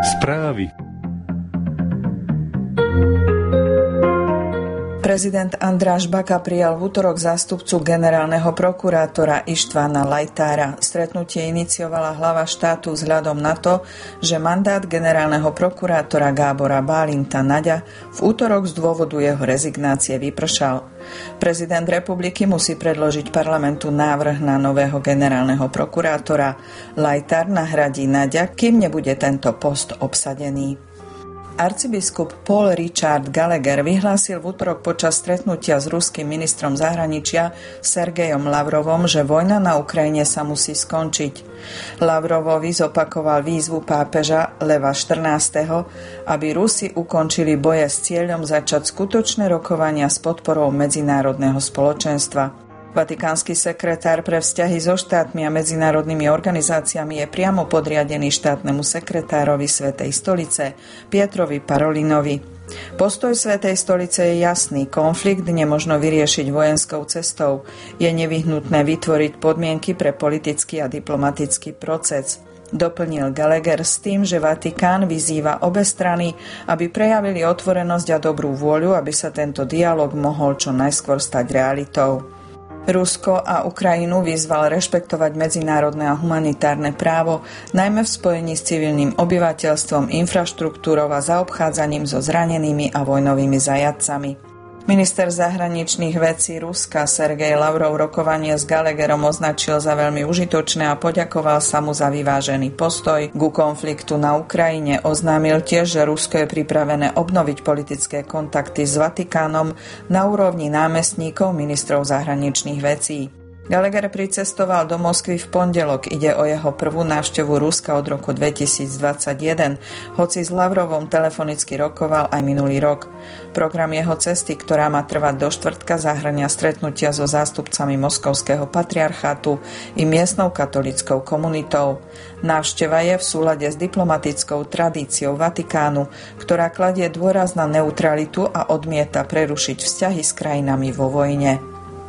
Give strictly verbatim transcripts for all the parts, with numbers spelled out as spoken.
Správy. Prezident Andráš Baka prijal v utorok zástupcu generálneho prokurátora Ištvana Lajtára. Stretnutie iniciovala hlava štátu vzhľadom na to, že mandát generálneho prokurátora Gábora Bálinta Naďa v utorok z dôvodu jeho rezignácie vypršal. Prezident republiky musí predložiť parlamentu návrh na nového generálneho prokurátora. Lajtár nahradí Naďa, kým nebude tento post obsadený. Arcibiskup Paul Richard Gallagher vyhlásil v utorok počas stretnutia s ruským ministrom zahraničia Sergejom Lavrovom, že vojna na Ukrajine sa musí skončiť. Lavrovovi zopakoval výzvu pápeža Leva štrnásteho, aby Rusi ukončili boje s cieľom začať skutočné rokovania s podporou medzinárodného spoločenstva. Vatikánsky sekretár pre vzťahy so štátmi a medzinárodnými organizáciami je priamo podriadený štátnemu sekretárovi Svätej stolice Pietrovi Parolinovi. Postoj Svätej stolice je jasný, konflikt nemožno vyriešiť vojenskou cestou. Je nevyhnutné vytvoriť podmienky pre politický a diplomatický proces. Doplnil Gallagher s tým, že Vatikán vyzýva obe strany, aby prejavili otvorenosť a dobrú vôľu, aby sa tento dialog mohol čo najskôr stať realitou. Rusko a Ukrajinu vyzval rešpektovať medzinárodné a humanitárne právo, najmä v spojení s civilným obyvateľstvom, infraštruktúrou a zaobchádzaním so zranenými a vojnovými zajatcami. Minister zahraničných vecí Ruska Sergej Lavrov rokovanie s Gallagherom označil za veľmi užitočné a poďakoval sa mu za vyvážený postoj ku konfliktu na Ukrajine. Oznámil tiež, že Rusko je pripravené obnoviť politické kontakty s Vatikánom na úrovni námestníkov ministrov zahraničných vecí. Gallagher pricestoval do Moskvy v pondelok. Ide o jeho prvú návštevu Ruska od roku dvetisícdvadsaťjeden, hoci s Lavrovom telefonicky rokoval aj minulý rok. Program jeho cesty, ktorá má trvať do štvrtka, zahŕňa stretnutia so zástupcami moskovského patriarchátu i miestnou katolíckou komunitou. Návšteva je v súlade s diplomatickou tradíciou Vatikánu, ktorá kladie dôraz na neutralitu a odmieta prerušiť vzťahy s krajinami vo vojne.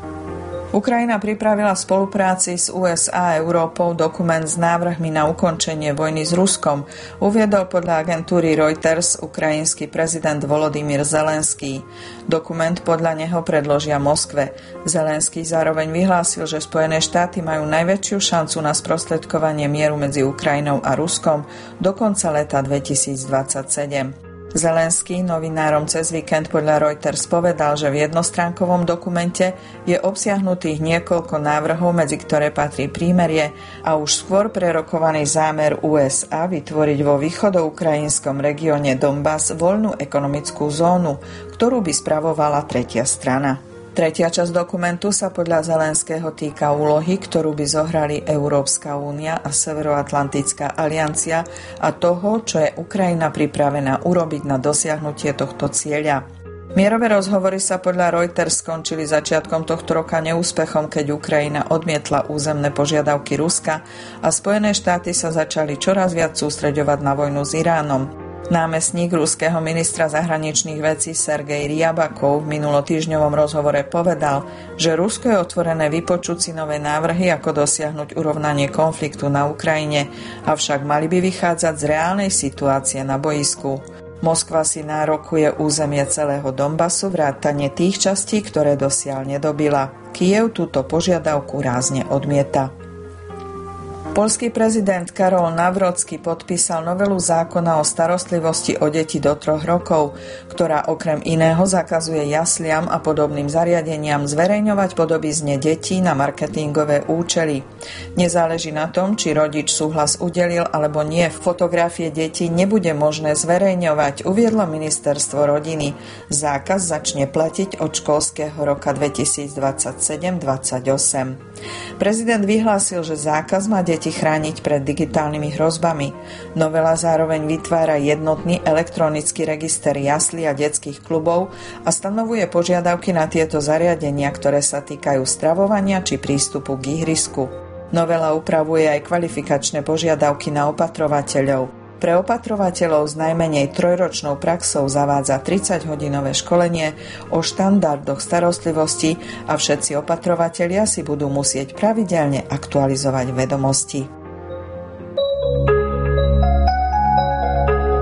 Ukrajina pripravila v spolupráci s ú es á a Európou dokument s návrhmi na ukončenie vojny s Ruskom, uviedol podľa agentúry Reuters ukrajinský prezident Volodymyr Zelenský. Dokument podľa neho predložia Moskve. Zelenský zároveň vyhlásil, že Spojené štáty majú najväčšiu šancu na sprostredkovanie mieru medzi Ukrajinou a Ruskom do konca leta dvetisícdvadsaťsedem. Zelenský novinárom cez víkend podľa Reuters povedal, že v jednostránkovom dokumente je obsiahnutých niekoľko návrhov, medzi ktoré patrí prímerie a už skôr prerokovaný zámer ú es á vytvoriť vo východoukrajinskom regióne Donbas voľnú ekonomickú zónu, ktorú by spravovala tretia strana. Tretia časť dokumentu sa podľa Zelenského týka úlohy, ktorú by zohrali Európska únia a Severoatlantická aliancia a toho, čo je Ukrajina pripravená urobiť na dosiahnutie tohto cieľa. Mierové rozhovory sa podľa Reuters skončili začiatkom tohto roka neúspechom, keď Ukrajina odmietla územné požiadavky Ruska a Spojené štáty sa začali čoraz viac sústreďovať na vojnu s Iránom. Námestník ruského ministra zahraničných vecí Sergej Ryabakov v minulotýždňovom rozhovore povedal, že Rusko je otvorené vypočuť si nové návrhy, ako dosiahnuť urovnanie konfliktu na Ukrajine, avšak mali by vychádzať z reálnej situácie na bojisku. Moskva si nárokuje územie celého Donbasu vrátane tých častí, ktoré dosiaľ nedobila. Kyjev túto požiadavku rázne odmieta. Poľský prezident Karol Nawrocki podpísal novelu zákona o starostlivosti o deti do troch rokov, ktorá okrem iného zakazuje jasliam a podobným zariadeniam zverejňovať podobizne detí na marketingové účely. Nezáleží na tom, či rodič súhlas udelil alebo nie, fotografie detí nebude možné zverejňovať, uviedlo ministerstvo rodiny. Zákaz začne platiť od školského roka dvetisícdvadsaťsedem dvadsaťosem. Prezident vyhlásil, že zákaz má deti chrániť pred digitálnymi hrozbami. Novela zároveň vytvára jednotný elektronický register jaslí a detských klubov a stanovuje požiadavky na tieto zariadenia, ktoré sa týkajú stravovania či prístupu k ihrisku. Novela upravuje aj kvalifikačné požiadavky na opatrovateľov. Pre opatrovateľov s najmenej trojročnou praxou zavádza tridsaťhodinové školenie o štandardoch starostlivosti a všetci opatrovatelia si budú musieť pravidelne aktualizovať vedomosti.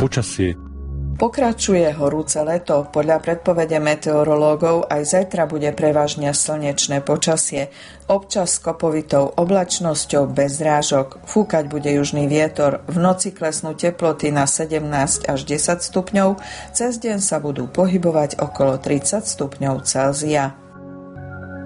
Počasie. Pokračuje horúce leto. Podľa predpovede meteorológov aj zajtra bude prevažne slnečné počasie. Občas s kopovitou oblačnosťou bez zrážok. Fúkať bude južný vietor. V noci klesnú teploty na sedemnásť až desať stupňov. Cez deň sa budú pohybovať okolo tridsať stupňov Celzia.